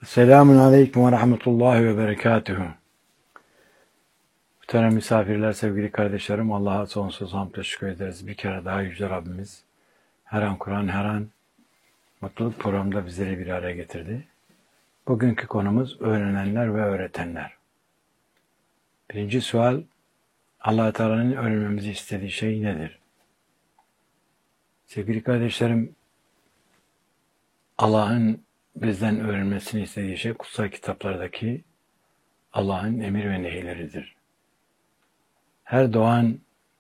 Selamun Aleyküm ve Rahmetullahi ve Berekatuhu. Muhterem misafirler, sevgili kardeşlerim, Allah'a sonsuz hamd ve şükür ederiz. Bir kere daha Yüce Rabbimiz her an Kur'an, her an mutluluk programında bizleri bir araya getirdi. Bugünkü konumuz öğrenenler ve öğretenler. Birinci sual, Allah-u Teala'nın öğrenmemizi istediği şey nedir? Sevgili kardeşlerim, Allah'ın bizden öğrenmesini istediği şey kutsal kitaplardaki Allah'ın emir ve nehiyleridir. Her doğan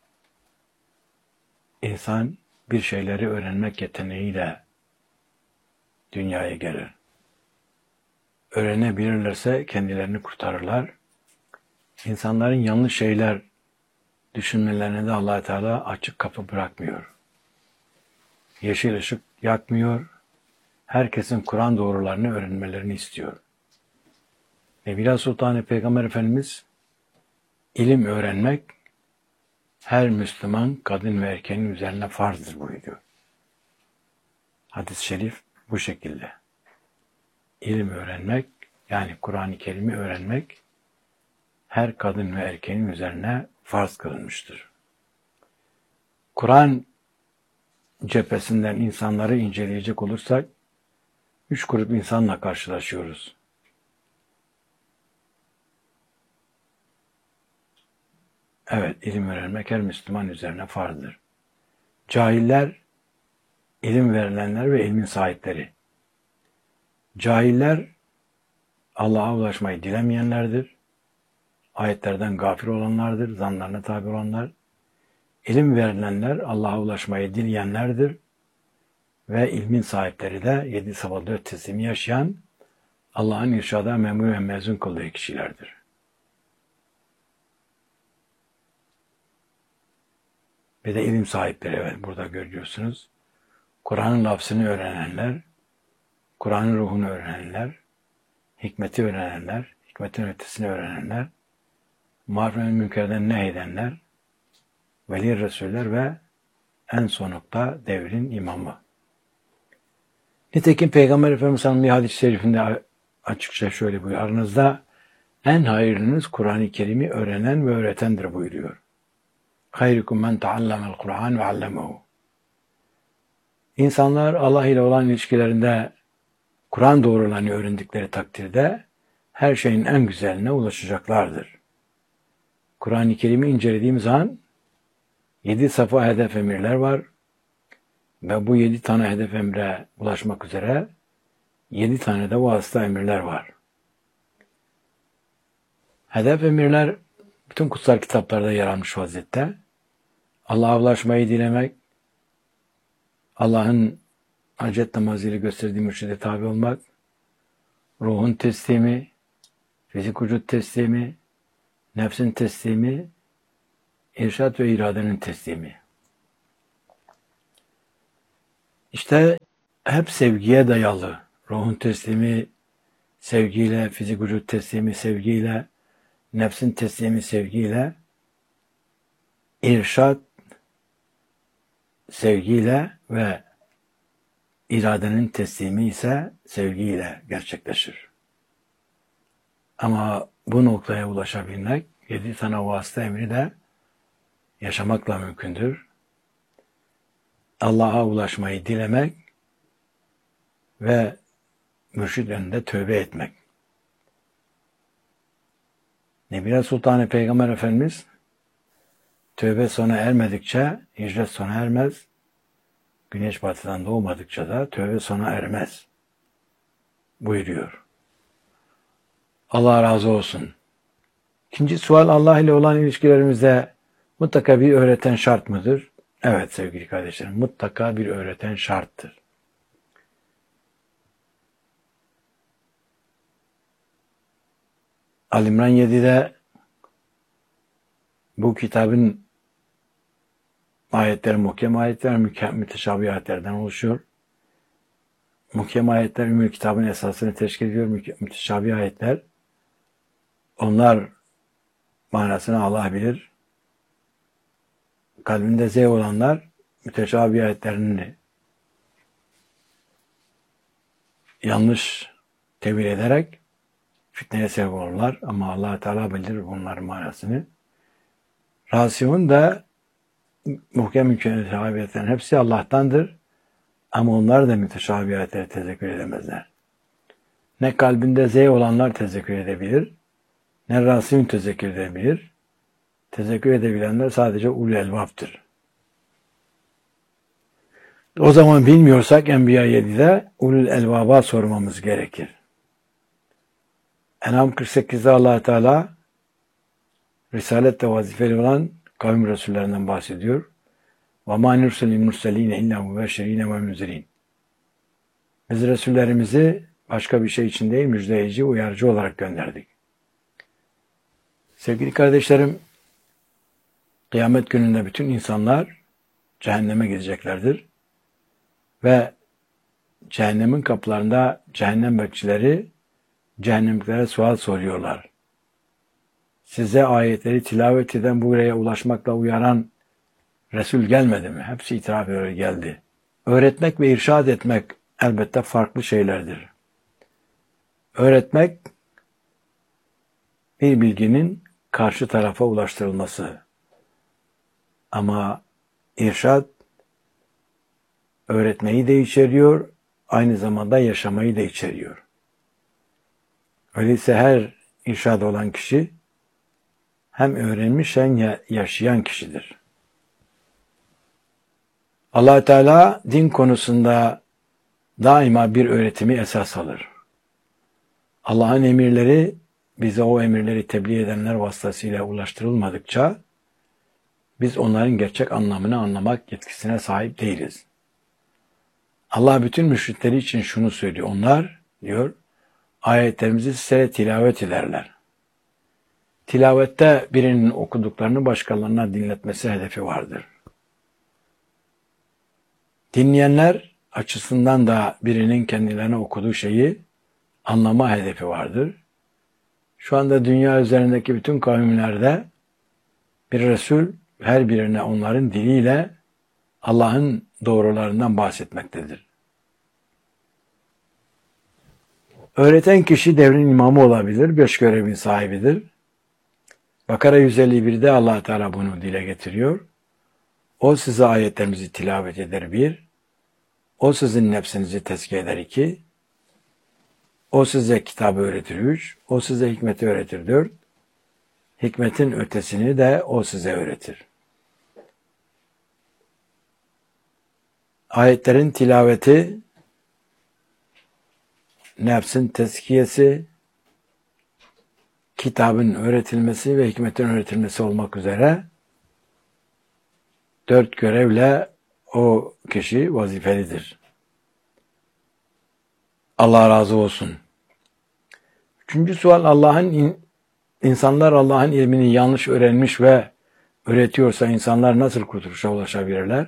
insan bir şeyleri öğrenmek yeteneğiyle dünyaya gelir. Öğrenebilirlerse kendilerini kurtarırlar. İnsanların yanlış şeyler düşünmelerine de Allah-u Teala açık kapı bırakmıyor. Yeşil ışık yakmıyor. Herkesin Kur'an doğrularını öğrenmelerini istiyor. Nebila Sultan Peygamber Efendimiz ilim öğrenmek her Müslüman kadın ve erkeğin üzerine farzdır buyuruyor. Hadis-i şerif bu şekilde. İlim öğrenmek, yani Kur'an-ı Kerim'i öğrenmek her kadın ve erkeğin üzerine farz kılınmıştır. Kur'an cephesinden insanları inceleyecek olursak 3 grup insanla karşılaşıyoruz. Evet, ilim öğrenmek her Müslüman üzerine farzdır. Cahiller, ilim verilenler ve ilmin sahipleri. Cahiller, Allah'a ulaşmayı dilemeyenlerdir. Ayetlerden gafil olanlardır, zanlarına tabi olanlar. İlim verilenler, Allah'a ulaşmayı dileyenlerdir. Ve ilmin sahipleri de 7 sabah 4 teslimi yaşayan, Allah'ın irşada memur ve mezun kıldığı kişilerdir. Bir de ilim sahipleri, evet, burada görüyorsunuz. Kur'an'ın lafzını öğrenenler, Kur'an'ın ruhunu öğrenenler, hikmeti öğrenenler, hikmetin ötesini öğrenenler, maruf ve münkerden nehyedenler, veli resuller ve en sonunda devrin imamı. Nitekim Peygamber Efendimiz'in bir hadis-i şerifinde açıkça şöyle buyuruyor. Aranızda en hayırlınız Kur'an-ı Kerim'i öğrenen ve öğretendir buyuruyor. Hayrukum men taallamel Kur'an ve allemehu. İnsanlar Allah ile olan ilişkilerinde Kur'an doğrularını öğrendikleri takdirde her şeyin en güzeline ulaşacaklardır. Kur'an-ı Kerim'i incelediğimiz zaman 7 safa hedef emirler var ve bu 7 tane hedef emre ulaşmak üzere 7 tane de vasıta emirler var. Hedef emirler bütün kutsal kitaplarda yer almış vaziyette. Allah'a ulaşmayı dilemek, Allah'ın hacet namazıyla gösterdiği mürşide tabi olmak, ruhun teslimi, fizik vücut teslimi, nefsin teslimi, irşad ve iradenin teslimi. İşte hep sevgiye dayalı. Ruhun teslimi sevgiyle, fizik vücut teslimi sevgiyle, nefsin teslimi sevgiyle, irşad sevgiyle ve iradenin teslimi ise sevgiyle gerçekleşir. Ama bu noktaya ulaşabilmek 7 tane vasıta emri de yaşamakla mümkündür. Allah'a ulaşmayı dilemek ve mürşid önünde tövbe etmek. Nebila Sultan Peygamber Efendimiz tövbe sona ermedikçe hicret sona ermez, güneş batıdan doğmadıkça da tövbe sona ermez buyuruyor. Allah razı olsun. İkinci sual, Allah ile olan ilişkilerimizde mutlaka bir öğreten şart mıdır? Evet sevgili kardeşlerim, mutlaka bir öğreten şarttır. Ali-İmran 7'de bu kitabın ayetleri muhkem ayetler, müteşabih ayetlerden oluşuyor. Muhkem ayetler Ümmül Kitabın esasını teşkil ediyor. Müteşabih ayetler, onlar manasını Allah bilir. Kalbinde zevk olanlar müteşabih ayetlerini yanlış tevil ederek fitneye sebep olurlar. Ama Allah Teala bilir bunların manasını. Rasihun da muhkem müteşabihiyetlerin hepsi Allah'tandır. Ama onlar da müteşabihiyetleri tezekkür edemezler. Ne kalbinde zey olanlar tezekkür edebilir, ne rasihun tezekkür edebilir. Tezekkür edebilenler sadece ulul elbaptır. O zaman bilmiyorsak Enbiya 7'de ulul elbaba sormamız gerekir. En'am 48'de Allah Teala risalette vazifeli olan kavim resullerinden bahsediyor. وَمَا نُرْسَلِ الْمُرْسَلِينَ اِلَّا مُبَشِّر۪ينَ وَمُنْزِر۪ينَ Biz Resullerimizi başka bir şey için değil, müjdeleyici, uyarıcı olarak gönderdik. Sevgili kardeşlerim, kıyamet gününde bütün insanlar cehenneme gideceklerdir. Ve cehennemin kapılarında cehennem bekçileri cehennemliklere sual soruyorlar. Size ayetleri tilavet eden, buraya ulaşmakla uyaran Resul gelmedi mi? Hepsi itiraf ediyor, geldi. Öğretmek ve irşad etmek elbette farklı şeylerdir. Öğretmek bir bilginin karşı tarafa ulaştırılması. Ama irşad öğretmeyi de içeriyor, aynı zamanda yaşamayı da içeriyor. Öyleyse her irşad olan kişi hem öğrenmiş hem yaşayan kişidir. Allah Teala din konusunda daima bir öğretimi esas alır. Allah'ın emirleri bize o emirleri tebliğ edenler vasıtasıyla ulaştırılmadıkça biz onların gerçek anlamını anlamak yetkisine sahip değiliz. Allah bütün müşrikleri için şunu söylüyor. Onlar diyor ayetlerimizi size tilavet ederler. Tilavette birinin okuduklarını başkalarına dinletmesi hedefi vardır. Dinleyenler açısından da birinin kendilerine okuduğu şeyi anlama hedefi vardır. Şu anda dünya üzerindeki bütün kavimlerde bir Resul her birine onların diliyle Allah'ın doğrularından bahsetmektedir. Öğreten kişi devrin imamı olabilir, 5 görevin sahibidir. Bakara 151'de Allah Teala bunu dile getiriyor. O size ayetlerimizi tilavet eder 1. O sizin nefsinizi tezkiye eder 2. O size kitabı öğretir 3. O size hikmeti öğretir 4. Hikmetin ötesini de o size öğretir. Ayetlerin tilaveti, nefsin tezkiyesi, kitabın öğretilmesi ve hikmetin öğretilmesi olmak üzere 4 görevle o kişi vazifelidir. Allah razı olsun. 3. sual, insanlar Allah'ın ilmini yanlış öğrenmiş ve öğretiyorsa insanlar nasıl kurtuluşa ulaşabilirler?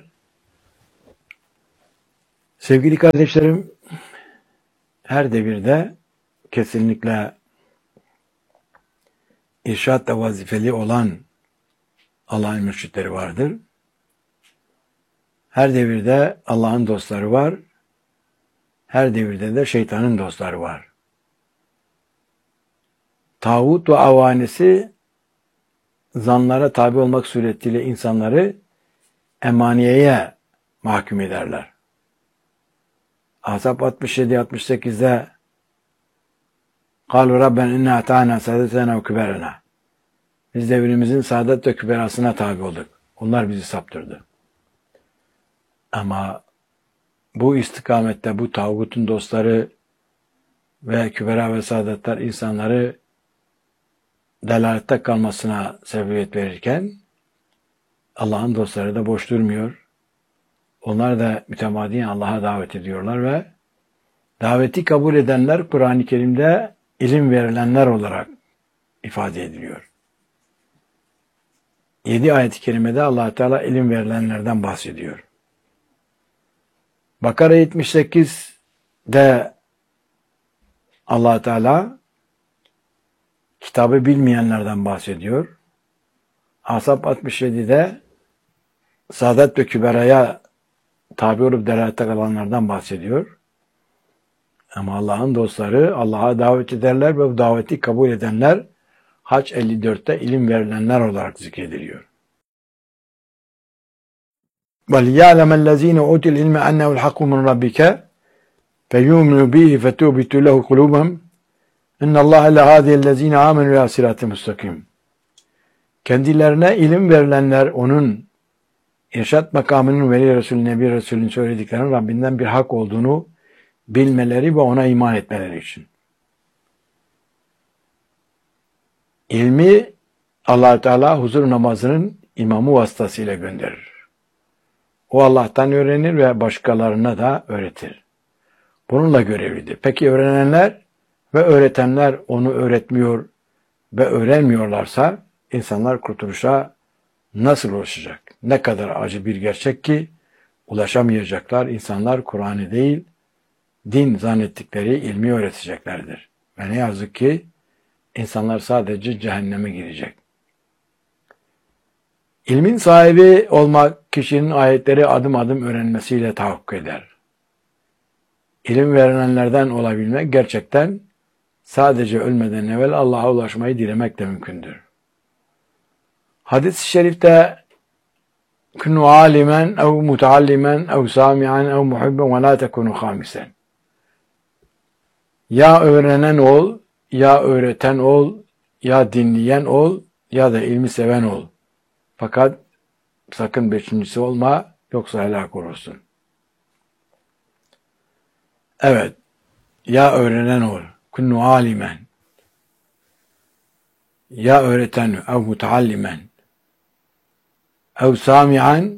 Sevgili kardeşlerim, her devirde kesinlikle irşadla vazifeli olan Allah'ın mürşitleri vardır. Her devirde Allah'ın dostları var. Her devirde de şeytanın dostları var. Tağut ve avanesi zanlara tabi olmak suretiyle insanları emaniyeye mahkum ederler. Ahzab 67-68'de قَالُوا رَبَّنْ اِنَّا اَتَعَنَا سَادَتَنَا وَكُبَرَنَا Biz devrimizin saadet ve küberasına tabi olduk. Onlar bizi saptırdı. Ama bu istikamette bu tağutun dostları ve kübera ve saadetler insanları delalette kalmasına sebebiyet verirken Allah'ın dostları da boş durmuyor. Onlar da mütemadiyen Allah'a davet ediyorlar ve daveti kabul edenler Kur'an-ı Kerim'de ilim verilenler olarak ifade ediliyor. 7 ayet-i kerimede Allah Teala ilim verilenlerden bahsediyor. Bakara 78'de Allah Teala kitabı bilmeyenlerden bahsediyor. Ahzab 67'de saadet ve küberaya tabi olup delalette kalanlardan bahsediyor. Ama Allah'ın dostları Allah'a davet ederler ve bu daveti kabul edenler Hac 54'te ilim verilenler olarak zikrediliyor. وَلِيَعْلَمَ الَّذ۪ينَ اُوتُوا الْعِلْمَ اَنَّهُ الْحَقُّ مِنْ رَبِّكَ فَيُؤْمِنُوا بِهِ فَتُوبِتُ لَهُ قُلُوبَهُمْ اِنَّ اللّٰهَ لَهَادِيَ الَّذ۪ينَ آمَنُوا اِلَى صِرَاطٍ مُسْتَقِيمٍ. Kendilerine ilim verilenler onun irşat makamının Veli Resulü, Nebi Resulü'nün söylediklerinin Rabbinden bir hak olduğunu bilmeleri ve ona iman etmeleri için. İlmi Allah-u Teala huzur namazının imamı vasıtasıyla gönderir. O Allah'tan öğrenir ve başkalarına da öğretir. Bununla görevlidir. Peki öğrenenler ve öğretenler onu öğretmiyor ve öğrenmiyorlarsa insanlar kurtuluşa nasıl ulaşacak? Ne kadar acı bir gerçek ki ulaşamayacaklar. İnsanlar Kur'an'ı değil, din zannettikleri ilmi öğreteceklerdir. Ve ne yazık ki insanlar sadece cehenneme girecek. İlmin sahibi olmak kişinin ayetleri adım adım öğrenmesiyle tahakkuk eder. İlim verilenlerden olabilmek gerçekten sadece ölmeden evvel Allah'a ulaşmayı dilemekle mümkündür. Hadis-i şerifte kunu alimen ev mutaallimen ev sami'an ev muhibben ve la tekunu hamisen. Ya öğrenen ol, ya öğreten ol, ya dinleyen ol, ya da ilmi seven ol. Fakat sakın beşincisi olma, yoksa helak olursun. Evet, ya öğrenen ol, kunu alimen, ya öğreten ev mutaallimen, ev sami'an,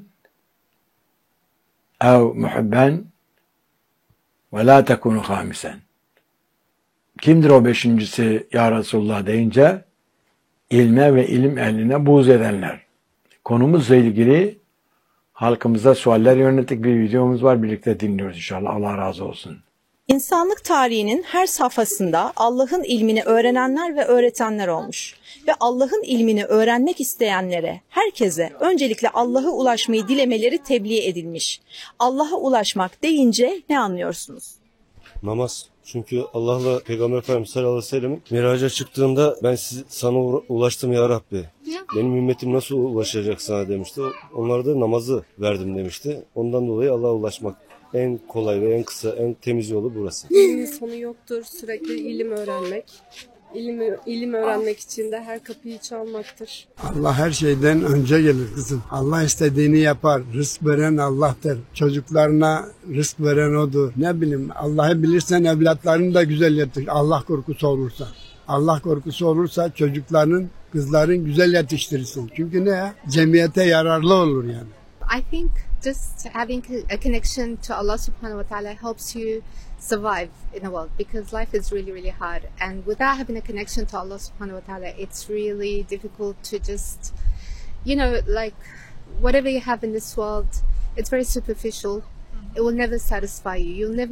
ev muhibben, ve la tekunu hamisen. Kimdir o beşincisi ya Resulullah deyince? İlme ve ilim ehline buğz edenler. Konumuzla ilgili halkımıza sualler yönelik bir videomuz var. Birlikte dinliyoruz inşallah. Allah razı olsun. İnsanlık tarihinin her safhasında Allah'ın ilmini öğrenenler ve öğretenler olmuş. Ve Allah'ın ilmini öğrenmek isteyenlere, herkese öncelikle Allah'a ulaşmayı dilemeleri tebliğ edilmiş. Allah'a ulaşmak deyince ne anlıyorsunuz? Namaz. Çünkü Allah'la Peygamber Efendimiz sallallahu aleyhi ve sellem'in miraca çıktığında ben sana ulaştım ya Rabbi. Benim ümmetim nasıl ulaşacak sana demişti. Onlar da namazı verdim demişti. Ondan dolayı Allah'a ulaşmak en kolay ve en kısa, en temiz yolu burası. İlmin sonu yoktur. Sürekli ilim öğrenmek. İlim öğrenmek için de her kapıyı çalmaktır. Allah her şeyden önce gelir kızım. Allah istediğini yapar. Rızk veren Allah'tır. Çocuklarına rızk veren O'dur. Ne bileyim, Allah'ı bilirsen evlatlarını da güzel yetiştir. Allah korkusu olursa. Allah korkusu olursa çocukların, kızların güzel yetiştirirsin. Çünkü ne? Cemiyete yararlı olur yani. I think just having a connection to Allah subhanahu wa ta'ala helps you survive in the world, because life is really, really hard. And without having a connection to Allah subhanahu wa ta'ala, it's really difficult to just, like whatever you have in this world, it's very superficial. It will never satisfy you. You'll never